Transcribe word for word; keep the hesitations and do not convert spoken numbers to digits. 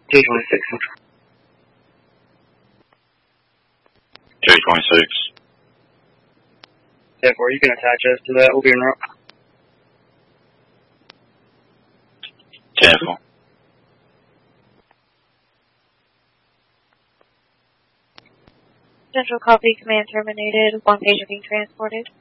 two twenty-six Central. two twenty-six. ten four, you can attach us to that. We'll be en route. ten four. Central copy, command terminated. One pager being transported.